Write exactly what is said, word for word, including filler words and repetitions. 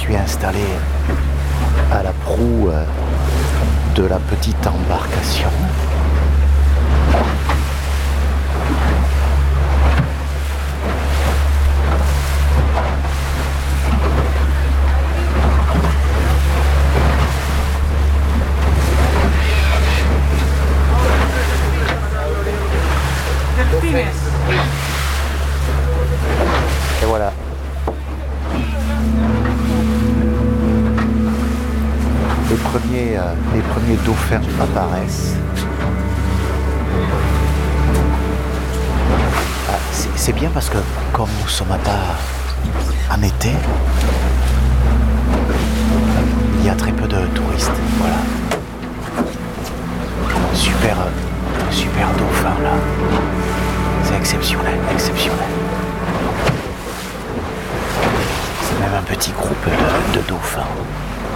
suis installé à la proue euh, de la petite embarcation. Et voilà. Les premiers, euh, les premiers dauphins apparaissent. Ah, c'est, c'est bien parce que comme nous sommes pas en été, il y a très peu de touristes. Voilà. Super, euh, super dauphin là. C'est exceptionnel, exceptionnel. C'est même un petit groupe de, de dauphins.